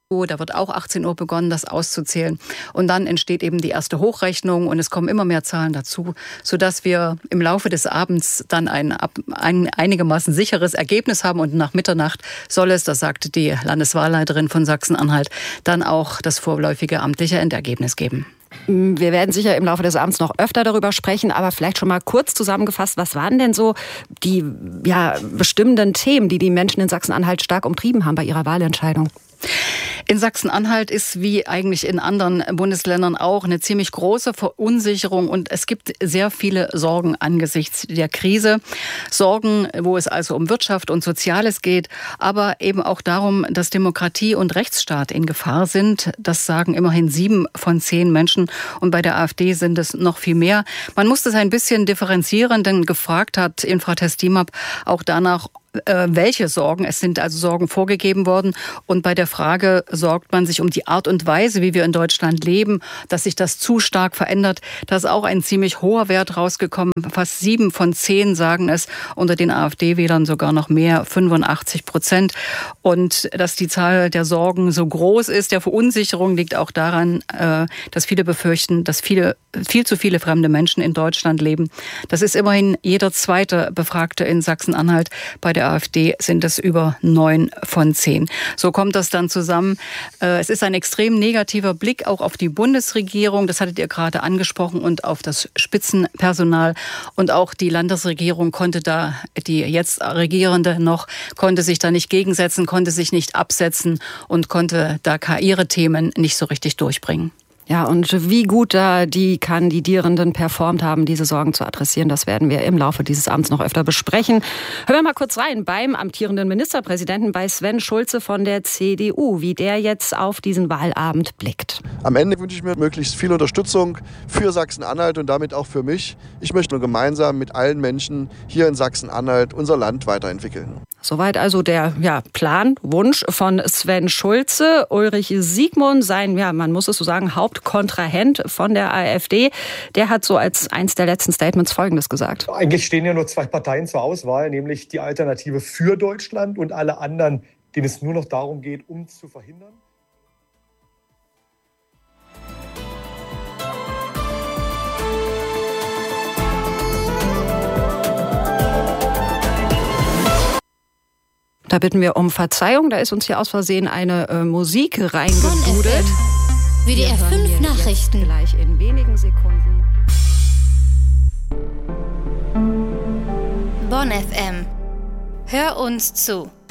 Da wird auch 18 Uhr begonnen, das auszuzählen. Und dann entsteht eben die erste Hochrechnung und es kommen immer mehr Zahlen dazu, sodass wir im Laufe des Abends dann ein einigermaßen sicheres Ergebnis haben. Und nach Mitternacht soll es, das sagte die Landeswahlleiterin von Sachsen-Anhalt, dann auch das vorläufige amtliche Endergebnis geben. Wir werden sicher im Laufe des Abends noch öfter darüber sprechen, aber vielleicht schon mal kurz zusammengefasst, was waren denn so die bestimmenden Themen, die die Menschen in Sachsen-Anhalt stark umtrieben haben bei ihrer Wahlentscheidung? In Sachsen-Anhalt ist wie eigentlich in anderen Bundesländern auch eine ziemlich große Verunsicherung und es gibt sehr viele Sorgen angesichts der Krise. Sorgen, wo es also um Wirtschaft und Soziales geht, aber eben auch darum, dass Demokratie und Rechtsstaat in Gefahr sind. Das sagen immerhin 7 von 10 Menschen und bei der AfD sind es noch viel mehr. Man muss das ein bisschen differenzieren, denn gefragt hat Infratest DIMAP auch danach, welche Sorgen. Es sind also Sorgen vorgegeben worden. Und bei der Frage, sorgt man sich um die Art und Weise, wie wir in Deutschland leben, dass sich das zu stark verändert, da ist auch ein ziemlich hoher Wert rausgekommen. Fast 7 von 10 sagen es, unter den AfD-Wählern sogar noch mehr, 85%. Und dass die Zahl der Sorgen so groß ist, der Verunsicherung, liegt auch daran, dass viele befürchten, dass viel zu viele fremde Menschen in Deutschland leben. Das ist immerhin jeder zweite Befragte in Sachsen-Anhalt. Bei der AfD sind es über 9 von 10. So kommt das dann zusammen. Es ist ein extrem negativer Blick auch auf die Bundesregierung, das hattet ihr gerade angesprochen, und auf das Spitzenpersonal. Und auch die Landesregierung konnte da, die jetzt Regierende noch, konnte sich da nicht gegensetzen, konnte sich nicht absetzen und konnte da ihre Themen nicht so richtig durchbringen. Ja, und wie gut da die Kandidierenden performt haben, diese Sorgen zu adressieren, das werden wir im Laufe dieses Abends noch öfter besprechen. Hören wir mal kurz rein beim amtierenden Ministerpräsidenten, bei Sven Schulze von der CDU, wie der jetzt auf diesen Wahlabend blickt. Am Ende wünsche ich mir möglichst viel Unterstützung für Sachsen-Anhalt und damit auch für mich. Ich möchte nur gemeinsam mit allen Menschen hier in Sachsen-Anhalt unser Land weiterentwickeln. Soweit also der Plan, Wunsch von Sven Schulze. Ulrich Siegmund, sein, man muss es so sagen, Hauptkontrahent von der AfD, der hat so als eins der letzten Statements Folgendes gesagt. Eigentlich stehen ja nur 2 Parteien zur Auswahl, nämlich die Alternative für Deutschland und alle anderen, denen es nur noch darum geht, zu verhindern. Da bitten wir um Verzeihung, da ist uns hier aus Versehen eine Musik reingedudelt. WDR 5 Nachrichten. Gleich in wenigen Sekunden. Bonn FM. Hör uns zu.